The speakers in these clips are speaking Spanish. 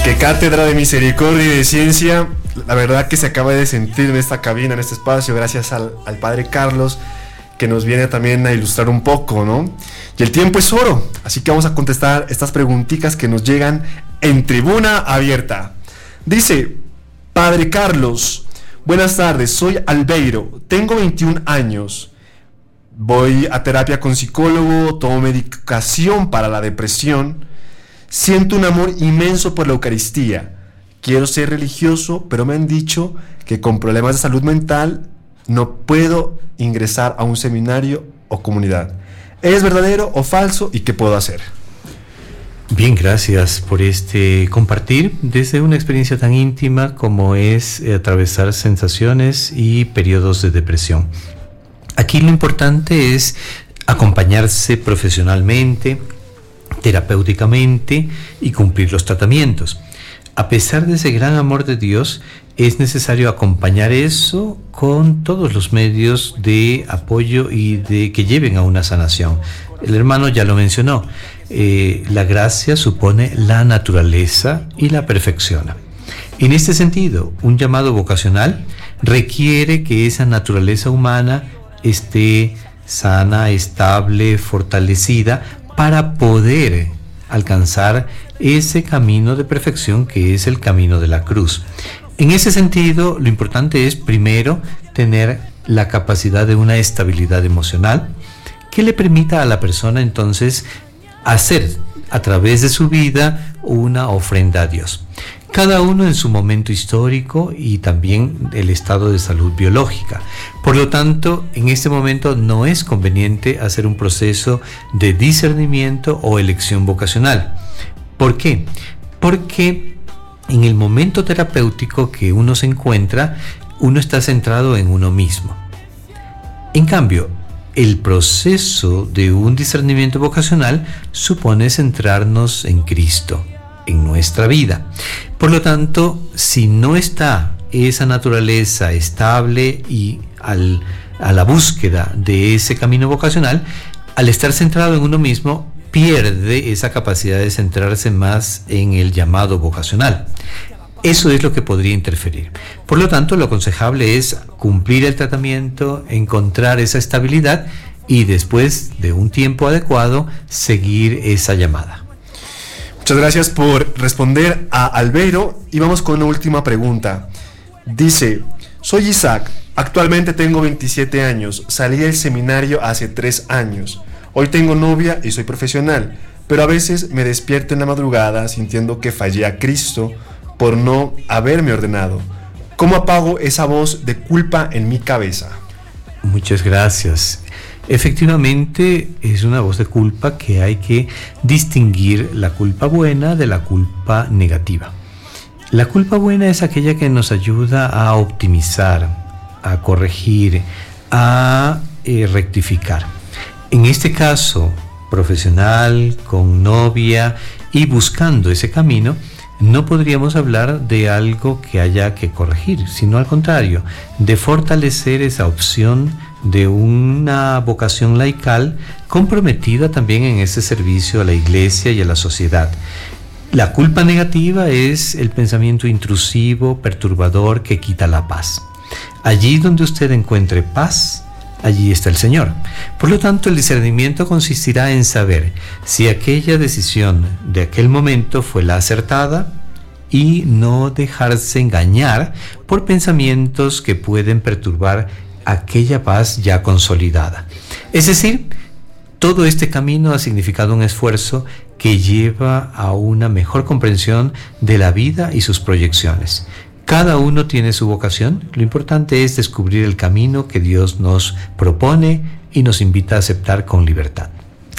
Qué cátedra de misericordia y de ciencia. La verdad que se acaba de sentir en esta cabina, en este espacio, gracias al Padre Carlos, que nos viene también a ilustrar un poco, ¿no? Y el tiempo es oro, así que vamos a contestar estas preguntitas que nos llegan en tribuna abierta. Dice, Padre Carlos, buenas tardes, soy Albeiro, tengo 21 años, voy a terapia con psicólogo, tomo medicación para la depresión, siento un amor inmenso por la Eucaristía, quiero ser religioso, pero me han dicho que con problemas de salud mental no puedo ingresar a un seminario o comunidad. ¿Es verdadero o falso y qué puedo hacer? Bien, gracias por compartir desde una experiencia tan íntima como es atravesar sensaciones y periodos de depresión. Aquí lo importante es acompañarse profesionalmente, terapéuticamente y cumplir los tratamientos. A pesar de ese gran amor de Dios, es necesario acompañar eso con todos los medios de apoyo y de que lleven a una sanación. El hermano ya lo mencionó, la gracia supone la naturaleza y la perfecciona. En este sentido, un llamado vocacional requiere que esa naturaleza humana esté sana, estable, fortalecida para poder alcanzar ese camino de perfección que es el camino de la cruz. En ese sentido, lo importante es primero tener la capacidad de una estabilidad emocional que le permita a la persona entonces hacer a través de su vida una ofrenda a Dios. Cada uno en su momento histórico y también el estado de salud biológica. Por lo tanto, en este momento no es conveniente hacer un proceso de discernimiento o elección vocacional. ¿Por qué? Porque en el momento terapéutico que uno se encuentra, uno está centrado en uno mismo. En cambio, el proceso de un discernimiento vocacional supone centrarnos en Cristo, en nuestra vida. Por lo tanto, si no está esa naturaleza estable y a la búsqueda de ese camino vocacional, al estar centrado en uno mismo, pierde esa capacidad de centrarse más en el llamado vocacional. Eso es lo que podría interferir. Por lo tanto, lo aconsejable es cumplir el tratamiento, encontrar esa estabilidad y después de un tiempo adecuado, seguir esa llamada. Muchas gracias por responder a Albeiro y vamos con una última pregunta. Dice, soy Isaac, actualmente tengo 27 años, salí del seminario hace 3 años. Hoy tengo novia y soy profesional, pero a veces me despierto en la madrugada sintiendo que fallé a Cristo por no haberme ordenado. ¿Cómo apago esa voz de culpa en mi cabeza? Muchas gracias. Efectivamente, es una voz de culpa que hay que distinguir la culpa buena de la culpa negativa. La culpa buena es aquella que nos ayuda a optimizar, a corregir, a rectificar. En este caso, profesional, con novia y buscando ese camino, no podríamos hablar de algo que haya que corregir, sino al contrario, de fortalecer esa opción de una vocación laical comprometida también en ese servicio a la iglesia y a la sociedad. La culpa negativa es el pensamiento intrusivo, perturbador, que quita la paz. Allí donde usted encuentre paz, allí está el Señor. Por lo tanto, el discernimiento consistirá en saber si aquella decisión de aquel momento fue la acertada y no dejarse engañar por pensamientos que pueden perturbar aquella paz ya consolidada. Es decir, todo este camino ha significado un esfuerzo que lleva a una mejor comprensión de la vida y sus proyecciones. Cada uno tiene su vocación, lo importante es descubrir el camino que Dios nos propone y nos invita a aceptar con libertad.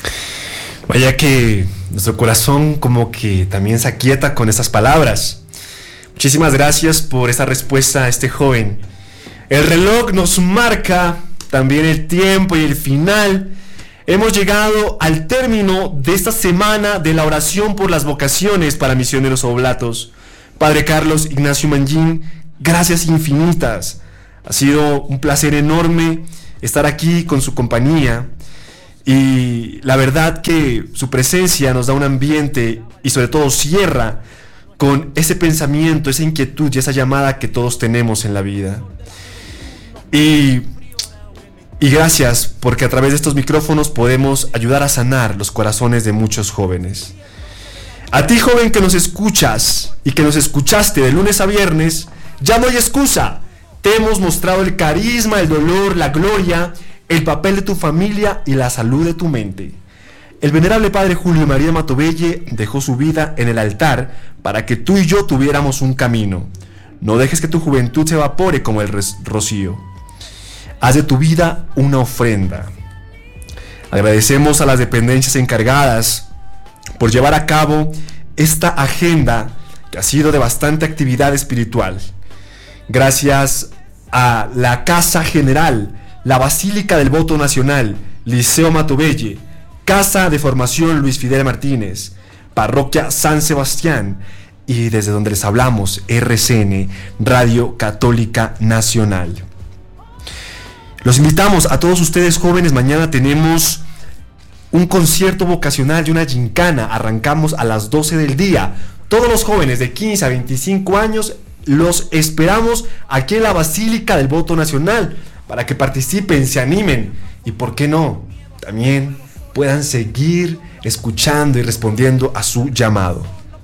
Vaya que nuestro corazón como que también se aquieta con estas palabras. Muchísimas gracias por esta respuesta a este joven. El reloj nos marca también el tiempo y el final. Hemos llegado al término de esta semana de la oración por las vocaciones para misioneros oblatos. Padre Carlos Ignacio Mangin, gracias infinitas. Ha sido un placer enorme estar aquí con su compañía y la verdad que su presencia nos da un ambiente y sobre todo cierra con ese pensamiento, esa inquietud y esa llamada que todos tenemos en la vida. Y gracias porque a través de estos micrófonos podemos ayudar a sanar los corazones de muchos jóvenes. A ti, joven, que nos escuchas y que nos escuchaste de lunes a viernes, ya no hay excusa. Te hemos mostrado el carisma, el dolor, la gloria, el papel de tu familia y la salud de tu mente. El venerable padre Julio María Matovelle dejó su vida en el altar para que tú y yo tuviéramos un camino. No dejes que tu juventud se evapore como el rocío. Haz de tu vida una ofrenda. Agradecemos a las dependencias encargadas por llevar a cabo esta agenda que ha sido de bastante actividad espiritual. Gracias a la Casa General, la Basílica del Voto Nacional, Liceo Matovelle, Casa de Formación Luis Fidel Martínez, Parroquia San Sebastián y desde donde les hablamos, RCN, Radio Católica Nacional. Los invitamos a todos ustedes, jóvenes. Mañana tenemos un concierto vocacional y una gincana. Arrancamos a las 12 del día. Todos los jóvenes de 15 a 25 años los esperamos aquí en la Basílica del Voto Nacional para que participen, se animen y, ¿por qué no?, también puedan seguir escuchando y respondiendo a su llamado.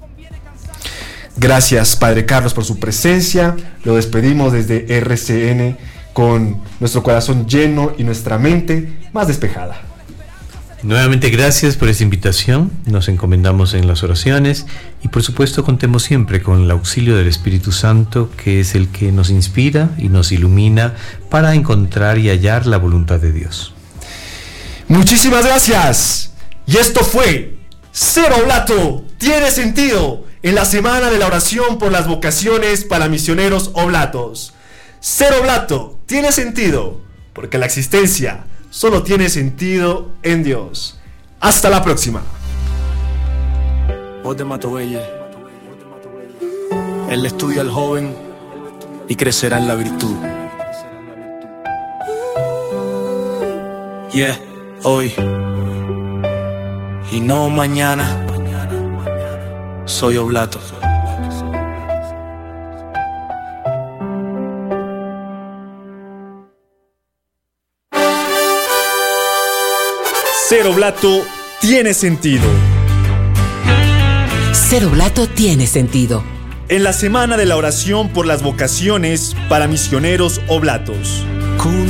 Gracias, Padre Carlos, por su presencia. Lo despedimos desde RCN con nuestro corazón lleno y nuestra mente más despejada. Nuevamente gracias por esta invitación, nos encomendamos en las oraciones y por supuesto contemos siempre con el auxilio del Espíritu Santo, que es el que nos inspira y nos ilumina para encontrar y hallar la voluntad de Dios. Muchísimas gracias. Y esto fue Ser Oblato tiene sentido en la semana de la oración por las vocaciones para misioneros oblatos. Ser oblato tiene sentido porque la existencia solo tiene sentido en Dios. Hasta la próxima. Voz de Matovelle. Él estudia al joven y crecerá en la virtud. Yeah, hoy y no mañana soy oblato. Ser oblato tiene sentido. Ser oblato tiene sentido. En la semana de la oración por las vocaciones para misioneros oblatos.